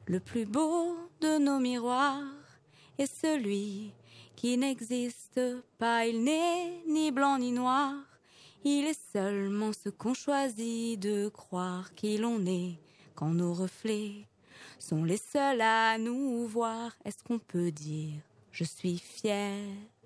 Le plus beau de nos miroirs est celui qui n'existe pas. Il n'est ni blanc ni noir. Il est seulement ce qu'on choisit de croire qui l'on est quand nos reflets sont les seuls à nous voir. Est-ce qu'on peut dire je suis fière